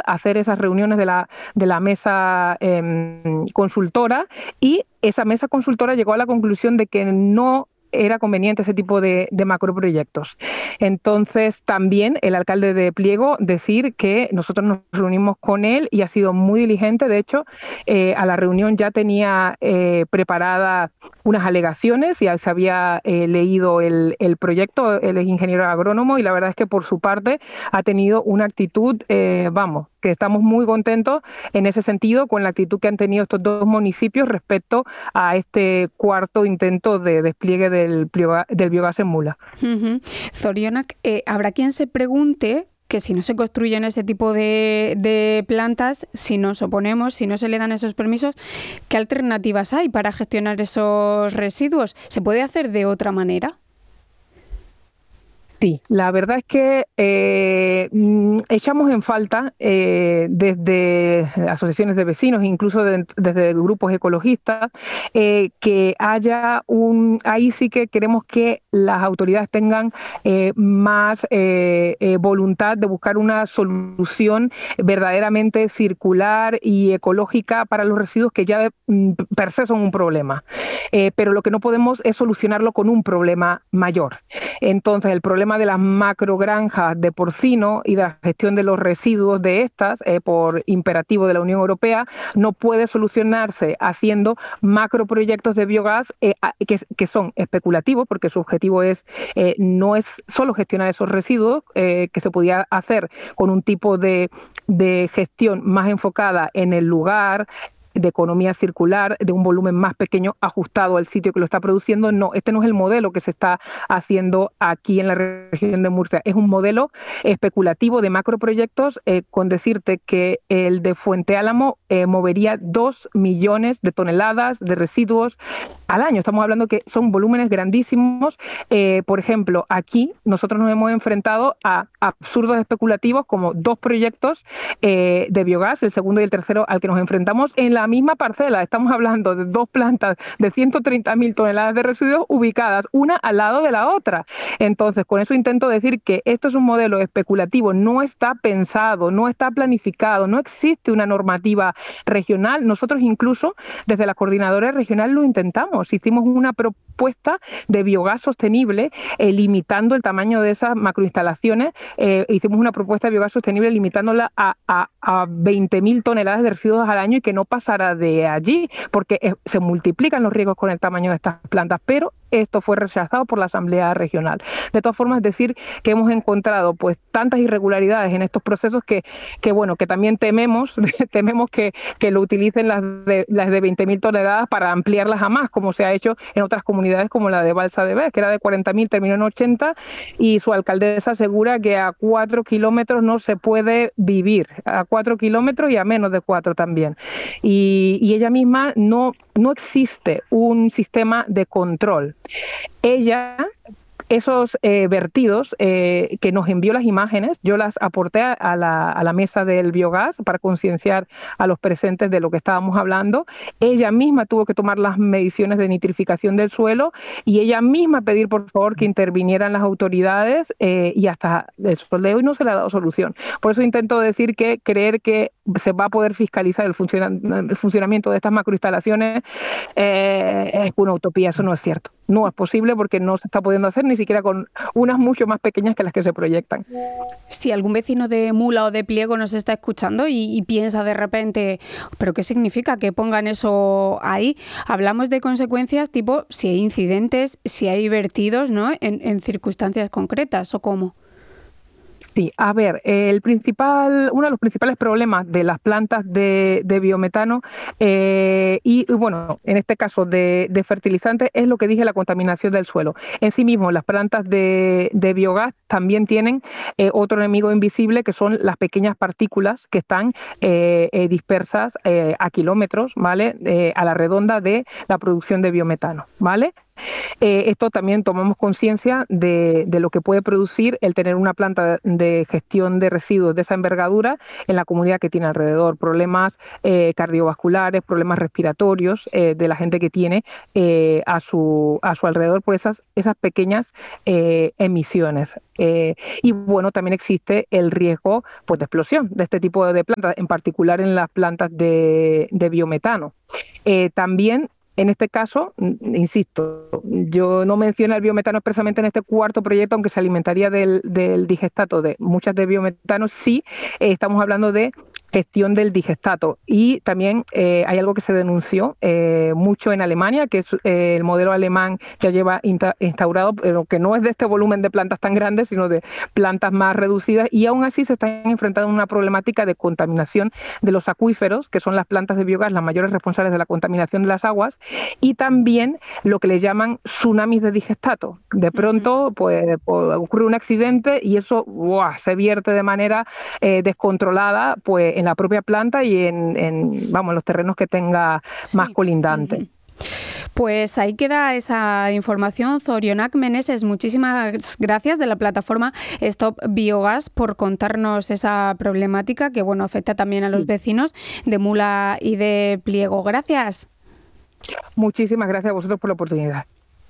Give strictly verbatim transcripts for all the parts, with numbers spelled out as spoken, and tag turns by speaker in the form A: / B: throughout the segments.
A: hacer esas reuniones de la, de la mesa eh, consultora, y esa mesa consultora llegó a la conclusión de que no era conveniente ese tipo de, de macroproyectos. Entonces, también el alcalde de Pliego decir que nosotros nos reunimos con él y ha sido muy diligente. De hecho, eh, a la reunión ya tenía eh, preparada unas alegaciones, ya se había eh, leído el, el proyecto, él es ingeniero agrónomo, y la verdad es que por su parte ha tenido una actitud, eh, vamos, que estamos muy contentos en ese sentido con la actitud que han tenido estos dos municipios respecto a este cuarto intento de despliegue del, del biogás en Mula.
B: Uh-huh. Zorionak, eh, habrá quien se pregunte que si no se construyen este tipo de, de plantas, si nos oponemos, si no se le dan esos permisos, ¿qué alternativas hay para gestionar esos residuos? ¿Se puede hacer de otra manera?
A: Sí, la verdad es que eh, echamos en falta eh, desde asociaciones de vecinos, incluso de, desde grupos ecologistas, eh, que haya un... Ahí sí que queremos que las autoridades tengan eh, más eh, eh, voluntad de buscar una solución verdaderamente circular y ecológica para los residuos que ya de, per se son un problema. Eh, pero lo que no podemos es solucionarlo con un problema mayor. Entonces, el problema de las macrogranjas de porcino y de la gestión de los residuos de estas, eh, por imperativo de la Unión Europea, no puede solucionarse haciendo macroproyectos de biogás eh, que, que son especulativos, porque su objetivo es eh, no es solo gestionar esos residuos, eh, que se podía hacer con un tipo de, de gestión más enfocada en el lugar, de economía circular, de un volumen más pequeño ajustado al sitio que lo está produciendo. No, este no es el modelo que se está haciendo aquí en la región de Murcia. Es un modelo especulativo de macroproyectos, eh, con decirte que el de Fuente Álamo eh, movería dos millones de toneladas de residuos al año. Estamos hablando que son volúmenes grandísimos. Eh, por ejemplo, aquí nosotros nos hemos enfrentado a absurdos especulativos como dos proyectos eh, de biogás, el segundo y el tercero al que nos enfrentamos en la misma parcela. Estamos hablando de dos plantas de ciento treinta mil toneladas de residuos ubicadas una al lado de la otra. Entonces, con eso intento decir que esto es un modelo especulativo, no está pensado, no está planificado, no existe una normativa regional. Nosotros incluso desde la coordinadora regional lo intentamos, hicimos una propuesta de biogás sostenible, eh, limitando el tamaño de esas macroinstalaciones, eh, hicimos una propuesta de biogás sostenible limitándola a, a, a veinte mil toneladas de residuos al año y que no pasara de allí, porque eh, se multiplican los riesgos con el tamaño de estas plantas, pero esto fue rechazado por la Asamblea Regional. De todas formas, decir que hemos encontrado pues tantas irregularidades en estos procesos que, que bueno, que también tememos, tememos que, que lo utilicen las de, las de veinte mil toneladas para ampliarlas a más, como se ha hecho en otras comunidades como la de Balsa de Bes, que era de cuarenta mil, terminó en ochenta, y su alcaldesa asegura que a cuatro kilómetros no se puede vivir, a cuatro kilómetros y a menos de cuatro también. Y, y ella misma no, no existe un sistema de control. Ella, esos eh, vertidos eh, que nos envió las imágenes, yo las aporté a la, a la mesa del biogás para concienciar a los presentes de lo que estábamos hablando. Ella misma tuvo que tomar las mediciones de nitrificación del suelo y ella misma pedir por favor que intervinieran las autoridades, eh, y hasta el sol de hoy no se le ha dado solución. Por eso intento decir que creer que se va a poder fiscalizar el, funciona, el funcionamiento de estas macroinstalaciones eh, es una utopía. Eso no es cierto. No es posible porque no se está pudiendo hacer ni siquiera con unas mucho más pequeñas que las que se proyectan.
B: Si algún vecino de Mula o de Pliego nos está escuchando y, y piensa de repente, ¿pero qué significa que pongan eso ahí? Hablamos de consecuencias tipo si hay incidentes, si hay vertidos, ¿no? En, en circunstancias concretas, ¿o cómo?
A: Sí, a ver, el principal, uno de los principales problemas de las plantas de, de biometano eh, y, y, bueno, en este caso de, de fertilizantes es lo que dije, la contaminación del suelo. En sí mismo, las plantas de, de biogás también tienen eh, otro enemigo invisible, que son las pequeñas partículas que están eh, eh, dispersas eh, a kilómetros, ¿vale? Eh, a la redonda de la producción de biometano, ¿vale? Eh, esto también tomamos conciencia de, de lo que puede producir el tener una planta de gestión de residuos de esa envergadura en la comunidad que tiene alrededor, problemas eh, cardiovasculares, problemas respiratorios eh, de la gente que tiene eh, a, su, a su alrededor por esas, esas pequeñas eh, emisiones. Eh, y bueno, también existe el riesgo pues, de explosión de este tipo de plantas, en particular en las plantas de, de biometano. Eh, también en este caso, insisto, yo no menciono el biometano expresamente en este cuarto proyecto, aunque se alimentaría del, del digestato de muchas de biometano, sí eh, estamos hablando de gestión del digestato. Y también eh, hay algo que se denunció eh, mucho en Alemania, que es eh, el modelo alemán ya lleva instaurado, pero que no es de este volumen de plantas tan grandes, sino de plantas más reducidas, y aún así se están enfrentando a una problemática de contaminación de los acuíferos, que son las plantas de biogás las mayores responsables de la contaminación de las aguas, y también lo que le llaman tsunamis de digestato. De pronto pues, pues ocurre un accidente y eso ¡buah!, se vierte de manera eh, descontrolada pues en la propia planta y en, en vamos en los terrenos que tenga sí. más colindantes. Uh-huh.
B: Pues ahí queda esa información. Zorionak Meneses, muchísimas gracias de la plataforma Stop Biogas por contarnos esa problemática que bueno afecta también a los vecinos de Mula y de Pliego. Gracias.
A: Muchísimas gracias a vosotros por la oportunidad.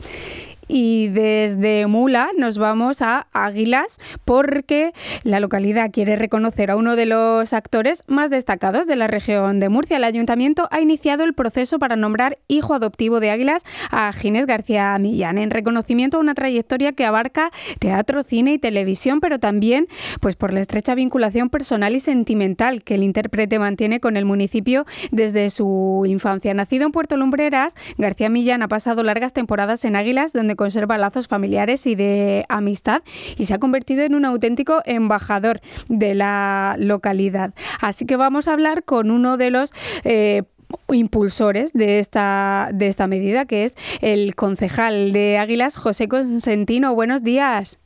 B: Y desde Mula nos vamos a Águilas porque la localidad quiere reconocer a uno de los actores más destacados de la región de Murcia. El ayuntamiento ha iniciado el proceso para nombrar hijo adoptivo de Águilas a Ginés García Millán, en reconocimiento a una trayectoria que abarca teatro, cine y televisión, pero también pues por la estrecha vinculación personal y sentimental que el intérprete mantiene con el municipio desde su infancia. Nacido en Puerto Lumbreras, García Millán ha pasado largas temporadas en Águilas, donde conserva lazos familiares y de amistad y se ha convertido en un auténtico embajador de la localidad. Así que vamos a hablar con uno de los eh, impulsores de esta, de esta medida, que es el concejal de Águilas, José Consentino. Buenos días.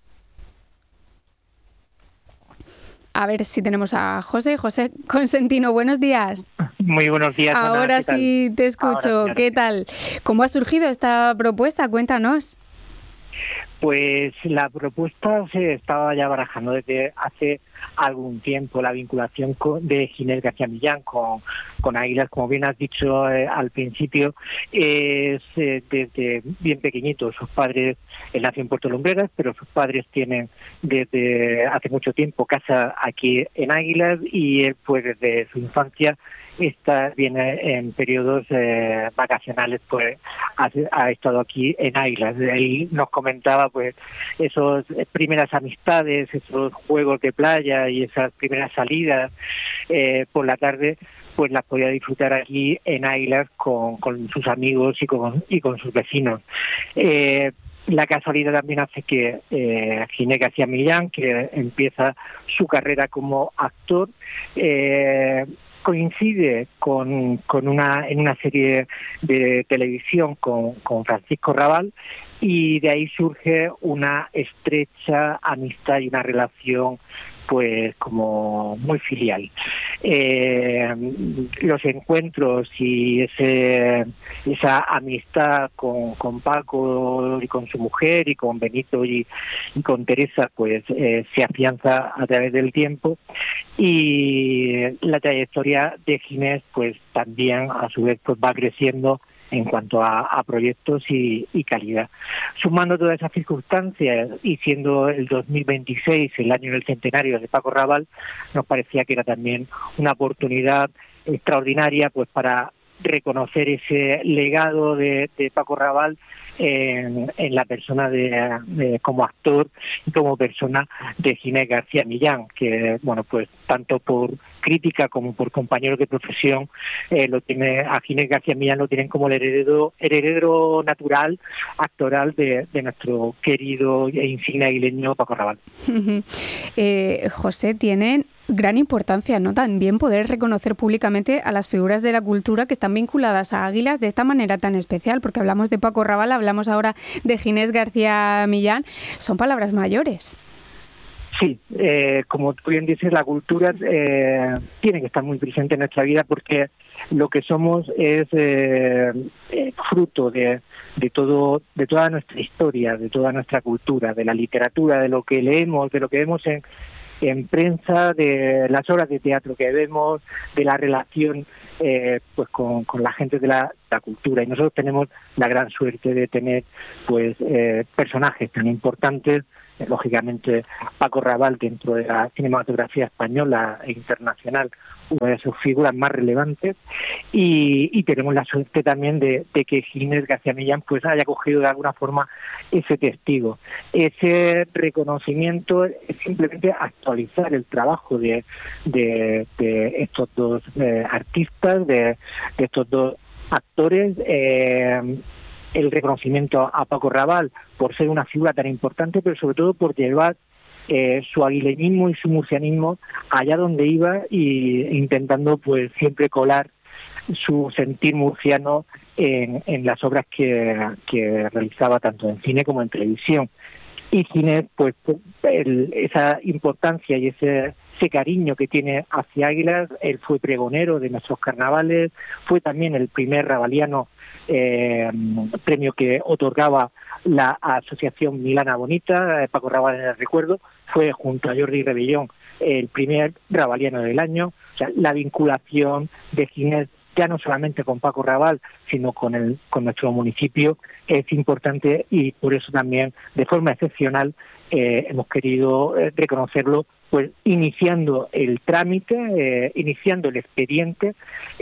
B: A ver si tenemos a José. José Consentino, buenos días.
C: Muy buenos días.
B: Ahora
C: Ana,
B: sí te escucho. Ahora, ¿qué tal? ¿Cómo ha surgido esta propuesta? Cuéntanos.
C: Pues la propuesta se estaba ya barajando desde hace algún tiempo, la vinculación con, de Ginés García Millán con, con Águilas, como bien has dicho eh, al principio, es eh, desde bien pequeñito. Sus padres, él nació en Puerto Lumbreras, pero sus padres tienen desde hace mucho tiempo casa aquí en Águilas y él pues desde su infancia Esta viene en periodos eh, vacacionales, pues ha, ha estado aquí en Águilas. Él nos comentaba pues esas primeras amistades, esos juegos de playa y esas primeras salidas eh, por la tarde, pues las podía disfrutar aquí en Águilas con, con sus amigos y con, y con sus vecinos. Eh, La casualidad también hace que eh, Ginés García Millán, que empieza su carrera como actor, eh, coincide con, con una en una serie de televisión con, con Francisco Rabal, y de ahí surge una estrecha amistad y una relación pues como muy filial. Eh, los encuentros y ese esa amistad con, con Paco y con su mujer y con Benito y, y con Teresa pues eh, se afianza a través del tiempo, y la trayectoria de Ginés pues también a su vez pues va creciendo en cuanto a, a proyectos y, y calidad. Sumando todas esas circunstancias y siendo el dos mil veintiséis el año del centenario de Paco Rabal, nos parecía que era también una oportunidad extraordinaria pues para reconocer ese legado de, de Paco Rabal en, en la persona de, de como actor y como persona de Ginés García Millán, que bueno pues tanto por crítica como por compañeros de profesión eh, lo tiene a Ginés García Millán lo tienen como el heredero heredero natural actoral de, de nuestro querido e insigne aguileño Paco Rabal.
B: eh, José, tienen gran importancia, ¿no? También poder reconocer públicamente a las figuras de la cultura que están vinculadas a Águilas de esta manera tan especial, porque hablamos de Paco Rabal, hablamos ahora de Ginés García Millán, son palabras mayores.
C: Sí, eh, como tú bien dices, la cultura eh, tiene que estar muy presente en nuestra vida porque lo que somos es eh, eh, fruto de, de todo, de toda nuestra historia, de toda nuestra cultura, de la literatura, de lo que leemos, de lo que vemos en en prensa, de las obras de teatro que vemos, de la relación eh, pues con, con la gente de la, la cultura. Y nosotros tenemos la gran suerte de tener pues eh, personajes tan importantes, eh, lógicamente Paco Raval dentro de la cinematografía española e internacional, una de sus figuras más relevantes, y, y tenemos la suerte también de, de que Ginés García Millán pues haya cogido de alguna forma ese testigo. Ese reconocimiento es simplemente actualizar el trabajo de, de, de estos dos eh, artistas, de, de estos dos actores, eh, el reconocimiento a Paco Raval por ser una figura tan importante, pero sobre todo por llevar Eh, su aguileñismo y su murcianismo allá donde iba, y intentando pues siempre colar su sentir murciano en, en las obras que, que realizaba tanto en cine como en televisión. Y Ginés, pues el, esa importancia y ese, ese cariño que tiene hacia Águilas, él fue pregonero de nuestros carnavales, fue también el primer rabaliano eh, premio que otorgaba la Asociación Milana Bonita, eh, Paco Raval en el recuerdo, fue junto a Jordi Rebellón el primer rabaliano del año. O sea, la vinculación de Ginés ya no solamente con Paco Raval, sino con el con nuestro municipio es importante, y por eso también de forma excepcional eh, hemos querido eh, reconocerlo, pues iniciando el trámite, eh, iniciando el expediente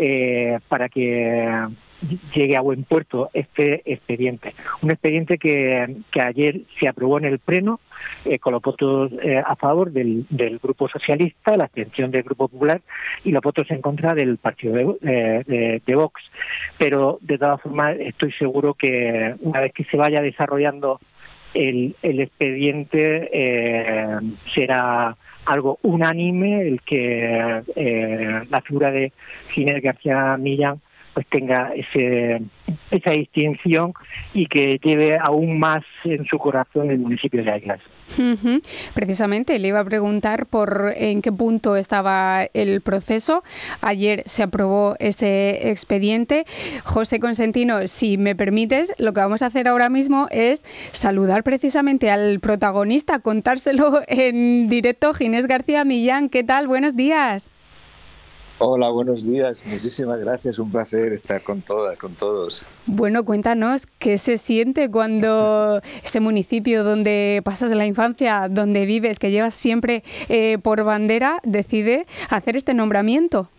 C: eh, para que llegue a buen puerto este expediente. Un expediente que, que ayer se aprobó en el Pleno eh, con los votos eh, a favor del, del Grupo Socialista, la abstención del Grupo Popular y los votos en contra del partido de, eh, de, de Vox. Pero de todas formas estoy seguro que una vez que se vaya desarrollando el, el expediente eh, será algo unánime el que eh, la figura de Ginés García Millán pues tenga ese esa distinción y que lleve aún más en su corazón el municipio de Águilas.
B: Uh-huh. Precisamente le iba a preguntar por en qué punto estaba el proceso. Ayer se aprobó ese expediente. José Consentino, si me permites, lo que vamos a hacer ahora mismo es saludar precisamente al protagonista, contárselo en directo. Ginés García Millán, ¿qué tal? Buenos días.
D: Hola, buenos días. Muchísimas gracias. Un placer estar con todas, con todos.
B: Bueno, cuéntanos qué se siente cuando ese municipio donde pasas la infancia, donde vives, que llevas siempre eh, por bandera, decide hacer este nombramiento.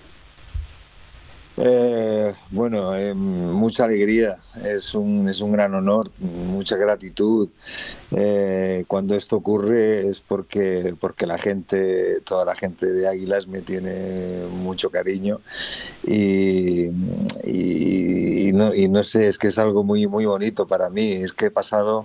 D: Eh, bueno, eh, mucha alegría, es un, es un gran honor, mucha gratitud. Eh, cuando esto ocurre es porque, porque la gente, toda la gente de Águilas me tiene mucho cariño y, y, y, no, y no sé, es que es algo muy, muy bonito para mí. Es que he pasado...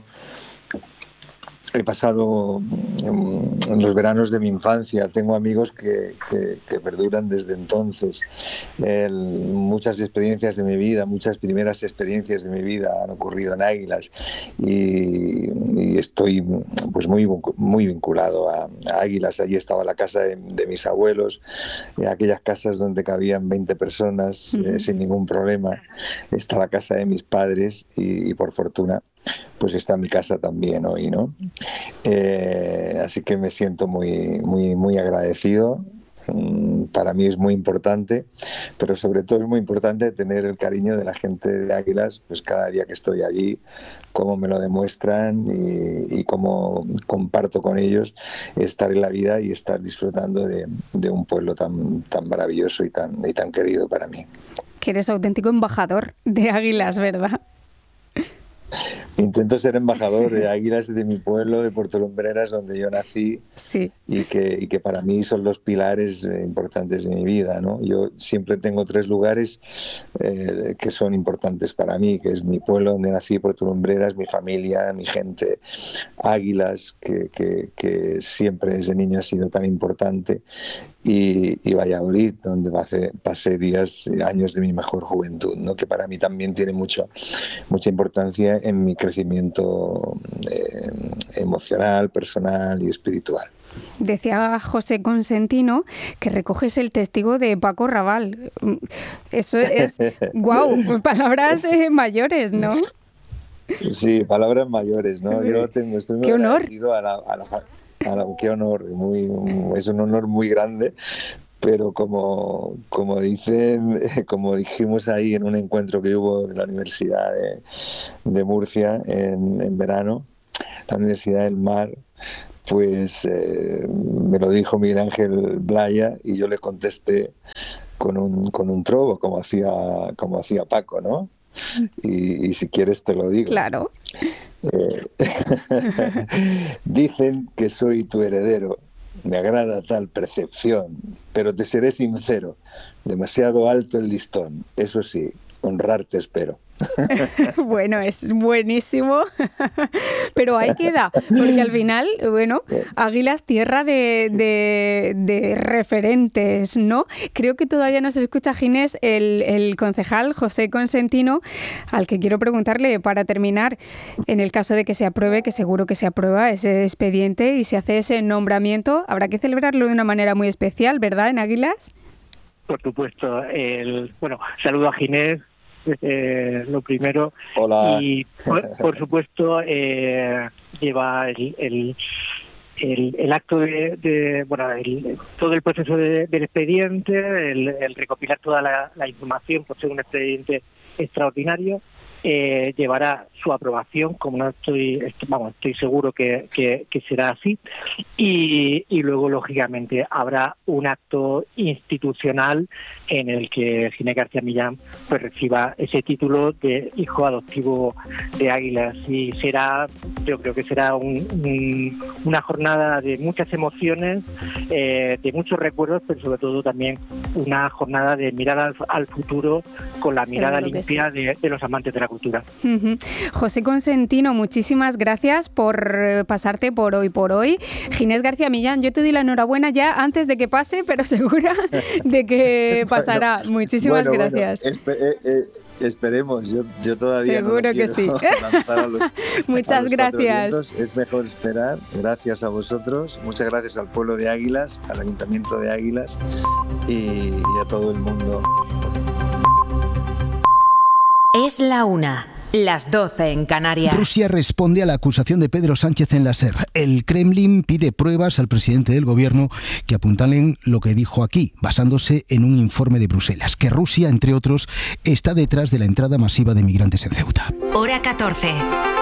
D: He pasado en los veranos de mi infancia, tengo amigos que, que, que perduran desde entonces. El, muchas experiencias de mi vida, muchas primeras experiencias de mi vida han ocurrido en Águilas y, y estoy pues muy, muy vinculado a, a Águilas. Allí estaba la casa de, de mis abuelos, aquellas casas donde cabían veinte personas uh-huh. eh, sin ningún problema. Está la casa de mis padres y, y por fortuna pues está en mi casa también hoy, ¿no? Eh, así que me siento muy, muy, muy agradecido. Para mí es muy importante, pero sobre todo es muy importante tener el cariño de la gente de Águilas, pues cada día que estoy allí, cómo me lo demuestran y, y cómo comparto con ellos estar en la vida y estar disfrutando de, de un pueblo tan, tan maravilloso y tan, y tan querido para mí.
B: Que eres auténtico embajador de Águilas, ¿verdad?
D: Intento ser embajador de Águilas de mi pueblo, de Puerto Lumbreras, donde yo nací,
B: sí.
D: y, que, y que para mí son los pilares importantes de mi vida, ¿no? Yo siempre tengo tres lugares eh, que son importantes para mí, que es mi pueblo donde nací, Puerto Lumbreras, mi familia, mi gente, Águilas, que, que, que siempre desde niño ha sido tan importante, y, y Valladolid, donde pasé, pasé días, años de mi mejor juventud, ¿no? Que para mí también tiene mucho, mucha importancia en mi crecimiento eh, emocional, personal y espiritual.
B: Decía José Consentino que recoges el testigo de Paco Raval. Eso es, guau, wow, palabras eh, mayores, ¿no?
D: Sí, palabras mayores, ¿no? Yo tengo, estoy muy
B: ¡Qué honor!
D: agradecido a la, a la, a la, qué honor, muy, es un honor muy grande, pero como, como dicen, como dijimos ahí en un encuentro que hubo de la Universidad de, de Murcia en, en verano, la Universidad del Mar, pues eh, me lo dijo Miguel Ángel Blaya y yo le contesté con un, con un trobo, como hacía, como hacía Paco, ¿no? Y, y si quieres te lo digo.
B: Claro.
D: Eh, dicen que soy tu heredero. Me agrada tal percepción, pero te seré sincero. Demasiado alto el listón. Eso sí, honrarte espero.
B: Bueno, es buenísimo, pero ahí queda, porque al final, bueno, Águilas, tierra de, de, de referentes, ¿no? Creo que todavía nos escucha, Ginés, el, el concejal José Consentino, al que quiero preguntarle para terminar, en el caso de que se apruebe, que seguro que se aprueba ese expediente y se hace ese nombramiento, habrá que celebrarlo de una manera muy especial, ¿verdad, en Águilas?
C: Por supuesto. El, bueno, saludo a Ginés. Eh, lo primero.
D: Hola.
C: Y por, por supuesto eh, lleva el, el, el, el acto de, de bueno el, todo el proceso de, del expediente, el, el recopilar toda la, la información por ser un expediente extraordinario. Eh, llevará su aprobación, como no estoy, vamos, estoy seguro que, que, que será así, y, y luego lógicamente habrá un acto institucional en el que Ginés García Millán pues reciba ese título de hijo adoptivo de Águilas, y será, yo creo que será un, un, una jornada de muchas emociones, eh, de muchos recuerdos, pero sobre todo también una jornada de mirar al, al futuro con la mirada limpia sí. de, de los amantes de la cultura.
B: Uh-huh. José Consentino, muchísimas gracias por pasarte por hoy por hoy. Ginés García Millán, yo te doy la enhorabuena ya antes de que pase, pero segura de que pasará. Bueno, muchísimas bueno, gracias.
D: Bueno, espe- eh, eh, esperemos, yo, yo todavía
B: seguro
D: no
B: que sí.
D: A los,
B: muchas
D: a los
B: gracias.
D: Es mejor esperar. Gracias a vosotros. Muchas gracias al pueblo de Águilas, al Ayuntamiento de Águilas y, y a todo el mundo.
E: Es la una, las doce en Canarias.
F: Rusia responde a la acusación de Pedro Sánchez en la SER. El Kremlin pide pruebas al presidente del gobierno que apuntalen lo que dijo aquí, basándose en un informe de Bruselas, que Rusia, entre otros, está detrás de la entrada masiva de migrantes en Ceuta.
E: Hora catorce.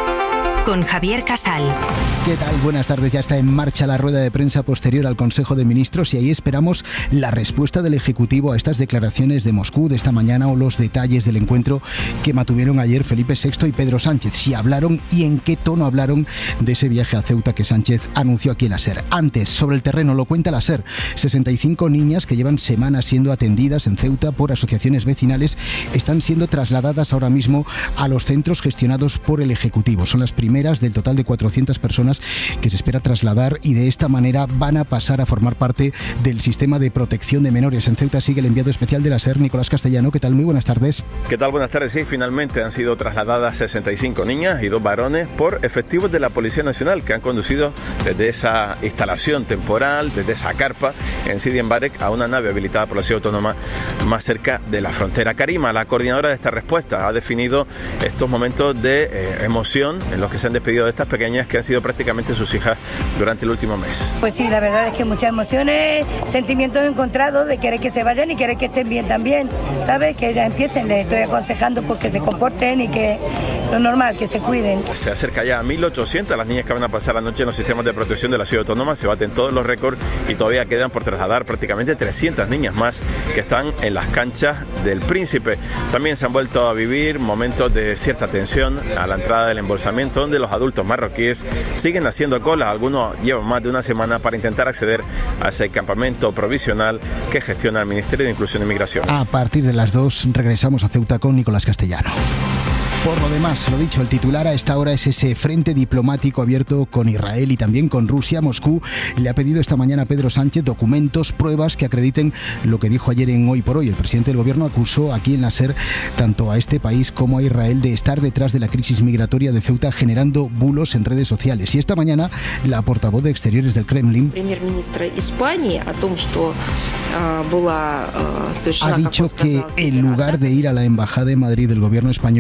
E: Con Javier Casal.
F: ¿Qué tal? Buenas tardes. Ya está en marcha la rueda de prensa posterior al Consejo de Ministros y ahí esperamos la respuesta del Ejecutivo a estas declaraciones de Moscú de esta mañana o los detalles del encuentro que mantuvieron ayer Felipe sexto y Pedro Sánchez. Si hablaron y en qué tono hablaron de ese viaje a Ceuta que Sánchez anunció aquí en la SER. Antes, sobre el terreno, lo cuenta la SER. sesenta y cinco niñas que llevan semanas siendo atendidas en Ceuta por asociaciones vecinales están siendo trasladadas ahora mismo a los centros gestionados por el Ejecutivo. Son las primeras del total de cuatrocientas personas que se espera trasladar y de esta manera van a pasar a formar parte del sistema de protección de menores. En Ceuta sigue el enviado especial de la SER, Nicolás Castellano. ¿Qué tal? Muy buenas tardes.
G: ¿Qué tal? Buenas tardes. Sí, finalmente han sido trasladadas sesenta y cinco niñas y dos varones por efectivos de la Policía Nacional que han conducido desde esa instalación temporal, desde esa carpa en Sidi Embarek a una nave habilitada por la Ciudad Autónoma más cerca de la frontera. Karima, la coordinadora de esta respuesta, ha definido estos momentos de eh, emoción en los que se han despedido de estas pequeñas que han sido prácticamente sus hijas durante el último mes.
H: Pues sí, la verdad es que muchas emociones, sentimientos encontrados de querer que se vayan y querer que estén bien también, ¿sabes? Que ellas empiecen, les estoy aconsejando pues que se comporten y que lo normal, que se cuiden.
G: Se acerca ya a mil ochocientas las niñas que van a pasar la noche en los sistemas de protección de la Ciudad Autónoma, se baten todos los récords y todavía quedan por trasladar prácticamente trescientas niñas más que están en las canchas del Príncipe. También se han vuelto a vivir momentos de cierta tensión a la entrada del embolsamiento, donde los adultos marroquíes siguen haciendo cola. Algunos llevan más de una semana para intentar acceder a ese campamento provisional que gestiona el Ministerio de Inclusión y Migraciones.
F: A partir de las dos regresamos a Ceuta con Nicolás Castellano. Por lo demás, lo dicho, el titular a esta hora es ese frente diplomático abierto con Israel y también con Rusia. Moscú le ha pedido esta mañana a Pedro Sánchez documentos, pruebas que acrediten lo que dijo ayer en Hoy por Hoy. El presidente del gobierno acusó aquí en la SER tanto a este país como a Israel de estar detrás de la crisis migratoria de Ceuta, generando bulos en redes sociales. Y esta mañana la portavoz de Exteriores del Kremlin ha dicho que en lugar de ir a la embajada de Madrid del gobierno español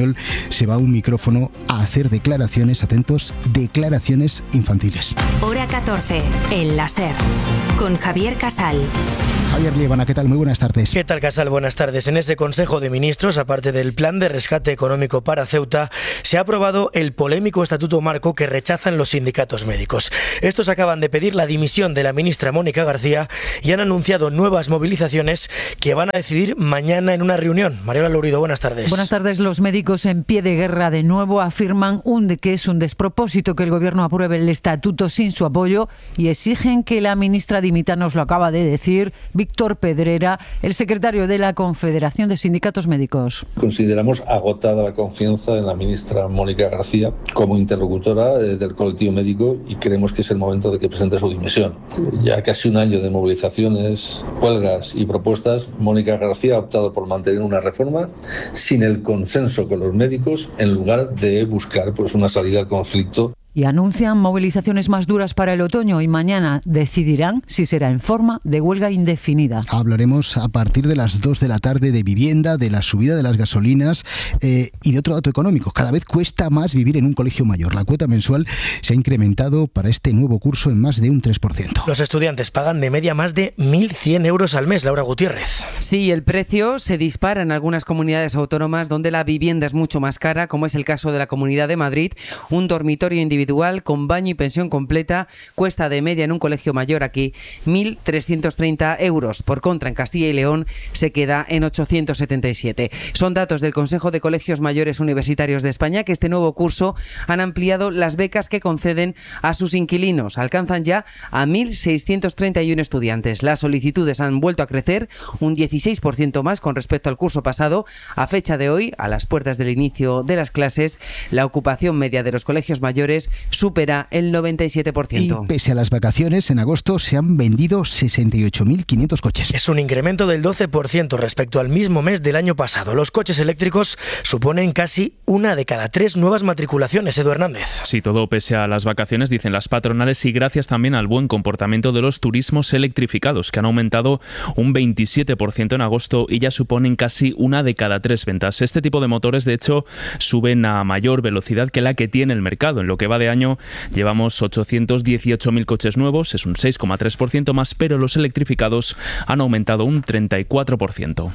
F: se va a un micrófono a hacer declaraciones, atentos, declaraciones infantiles.
E: Hora catorce, en la SER, con Javier Casal.
F: Javier Liébana, ¿qué tal? Muy buenas tardes.
I: ¿Qué tal, Casal? Buenas tardes. En ese Consejo de Ministros, aparte del plan de rescate económico para Ceuta, se ha aprobado el polémico Estatuto Marco que rechazan los sindicatos médicos. Estos acaban de pedir la dimisión de la ministra Mónica García y han anunciado nuevas movilizaciones que van a decidir mañana en una reunión. Mariola Lourido, buenas tardes.
J: Buenas tardes. Los médicos en pie de guerra de nuevo afirman un de que es un despropósito que el Gobierno apruebe el Estatuto sin su apoyo y exigen que la ministra dimita. Nos lo acaba de decir Víctor Pedrera, el secretario de la Confederación de Sindicatos Médicos.
K: Consideramos agotada la confianza en la ministra Mónica García como interlocutora del colectivo médico y creemos que es el momento de que presente su dimisión. Ya casi un año de movilizaciones, huelgas y propuestas, Mónica García ha optado por mantener una reforma sin el consenso con los médicos en lugar de buscar pues, una salida al conflicto.
J: Y anuncian movilizaciones más duras para el otoño y mañana decidirán si será en forma de huelga indefinida.
F: Hablaremos a partir de las dos de la tarde de vivienda, de la subida de las gasolinas eh, y de otro dato económico. Cada vez cuesta más vivir en un colegio mayor. La cuota mensual se ha incrementado para este nuevo curso en más de un tres por ciento.
I: Los estudiantes pagan de media más de mil cien euros al mes. Laura Gutiérrez.
L: Sí, el precio se dispara en algunas comunidades autónomas donde la vivienda es mucho más cara, como es el caso de la Comunidad de Madrid. Un dormitorio individual individual con baño y pensión completa cuesta de media en un colegio mayor aquí mil trescientos treinta euros. Por contra, en Castilla y León se queda en ochocientos setenta y siete. Son datos del Consejo de Colegios Mayores Universitarios de España, que este nuevo curso han ampliado las becas que conceden a sus inquilinos. Alcanzan ya a mil seiscientos treinta y uno estudiantes. Las solicitudes han vuelto a crecer un dieciséis por ciento más con respecto al curso pasado. A fecha de hoy, a las puertas del inicio de las clases, la ocupación media de los colegios mayores supera el noventa y siete por ciento.
F: Y pese a las vacaciones, en agosto se han vendido sesenta y ocho mil quinientos coches.
I: Es un incremento del doce por ciento respecto al mismo mes del año pasado. Los coches eléctricos suponen casi una de cada tres nuevas matriculaciones. Edu Hernández.
M: Sí, todo pese a las vacaciones, dicen las patronales, y gracias también al buen comportamiento de los turismos electrificados, que han aumentado un veintisiete por ciento en agosto y ya suponen casi una de cada tres ventas. Este tipo de motores, de hecho, suben a mayor velocidad que la que tiene el mercado. En lo que va de año llevamos ochocientos dieciocho mil coches nuevos, es un seis coma tres por ciento más, pero los electrificados han aumentado un treinta y cuatro por ciento.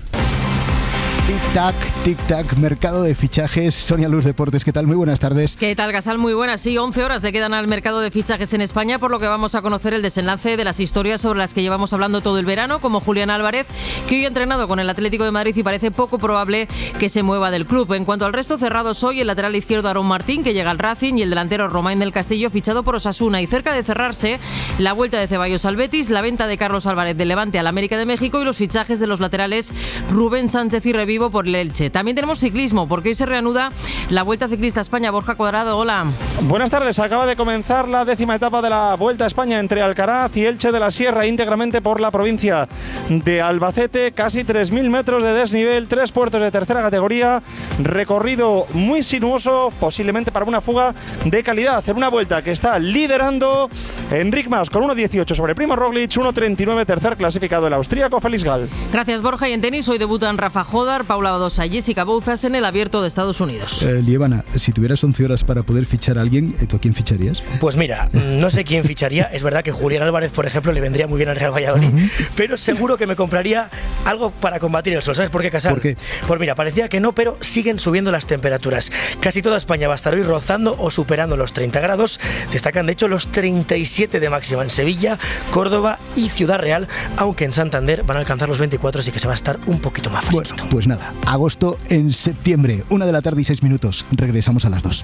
F: Tic-tac, tic-tac, mercado de fichajes. Sonia Luz Deportes, ¿qué tal? Muy buenas tardes.
N: ¿Qué tal, Casal? Muy buenas. Sí, once horas se quedan al mercado de fichajes en España, por lo que vamos a conocer el desenlace de las historias sobre las que llevamos hablando todo el verano, como Julián Álvarez, que hoy ha entrenado con el Atlético de Madrid y parece poco probable que se mueva del club. En cuanto al resto, cerrados hoy el lateral izquierdo Aarón Martín, que llega al Racing, y el delantero Romain del Castillo, fichado por Osasuna. Y cerca de cerrarse, la vuelta de Ceballos al Betis, la venta de Carlos Álvarez del Levante al América de México y los fichajes de los laterales Rubén Sánchez y Revivo por el Elche. También tenemos ciclismo, porque hoy se reanuda la Vuelta Ciclista a España. Borja Cuadrado, hola.
O: Buenas tardes. Acaba de comenzar la décima etapa de la Vuelta a España entre Alcaraz y Elche de la Sierra, íntegramente por la provincia de Albacete. Casi tres mil metros de desnivel, tres puertos de tercera categoría, recorrido muy sinuoso, posiblemente para una fuga de calidad. En una vuelta que está liderando Enric Mas con uno dieciocho sobre Primo Roglic, uno treinta y nueve tercer clasificado el austríaco Félix Gall.
N: Gracias, Borja. Y en tenis hoy debutan Rafa Jodar, Paula Badosa y Jessica Bouzas en el Abierto de Estados Unidos.
F: Eh, Liébana, si tuvieras once horas para poder fichar a alguien, ¿tú a quién ficharías?
I: Pues mira, no sé quién ficharía. Es verdad que Julián Álvarez, por ejemplo, le vendría muy bien al Real Valladolid, uh-huh. pero seguro que me compraría algo para combatir el sol. ¿Sabes por qué, Casal?
F: ¿Por qué?
I: Pues mira, parecía que no, pero siguen subiendo las temperaturas. Casi toda España va a estar hoy rozando o superando los treinta grados. Destacan, de hecho, los treinta y siete de máxima en Sevilla, Córdoba y Ciudad Real, aunque en Santander van a alcanzar los veinticuatro, así que se va a estar un poquito más fresquito.
F: Bueno, pues nada, agosto en septiembre, una de la tarde y seis minutos. Regresamos a las dos.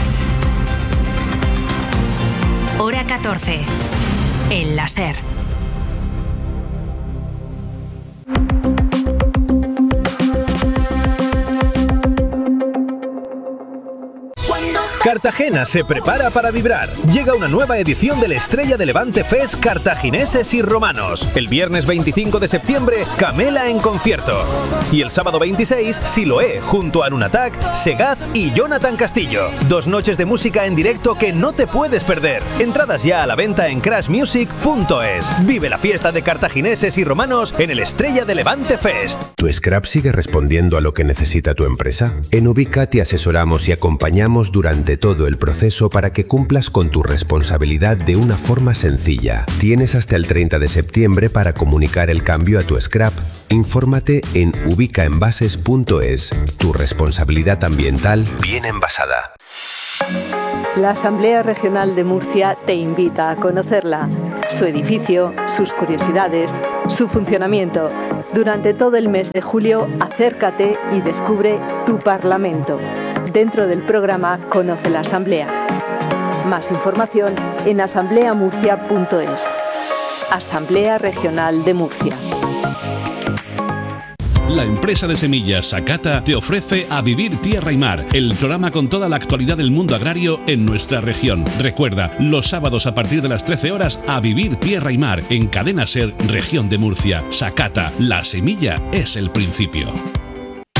E: Hora catorce, en la SER.
P: Cartagena se prepara para vibrar. Llega una nueva edición del Estrella de Levante Fest Cartagineses y Romanos. El viernes veinticinco de septiembre, Camela en concierto. Y el sábado veintiséis, Siloé, junto a Nunatak, Segaz y Jonathan Castillo. Dos noches de música en directo que no te puedes perder. Entradas ya a la venta en crash music punto es. Vive la fiesta de cartagineses y romanos en el Estrella de Levante Fest.
Q: ¿Tu scrap sigue respondiendo a lo que necesita tu empresa? En Ubica te asesoramos y acompañamos durante todo el proceso para que cumplas con tu responsabilidad de una forma sencilla. Tienes hasta el treinta de septiembre para comunicar el cambio a tu scrap. Infórmate en ubicaenvases punto es. Tu responsabilidad ambiental bien envasada.
R: La Asamblea Regional de Murcia te invita a conocerla, su edificio, sus curiosidades, su funcionamiento. Durante todo el mes de julio, acércate y descubre tu Parlamento. Dentro del programa Conoce la Asamblea. Más información en asamblea murcia punto es. Asamblea Regional de Murcia.
S: La empresa de semillas Sakata te ofrece A Vivir Tierra y Mar, el programa con toda la actualidad del mundo agrario en nuestra región. Recuerda, los sábados a partir de las trece horas, A Vivir Tierra y Mar, en Cadena Ser, Región de Murcia. Sakata, la semilla es el principio.